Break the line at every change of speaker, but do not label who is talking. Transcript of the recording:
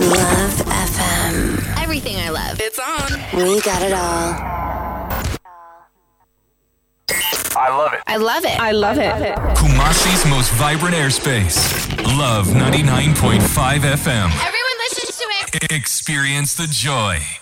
Love FM.
Everything I love.
It's on.
We got it all.
I love it.
I love it.
I love it.
Kumasi's most vibrant airspace. Love 99.5 FM.
Everyone listens to it.
Experience the joy.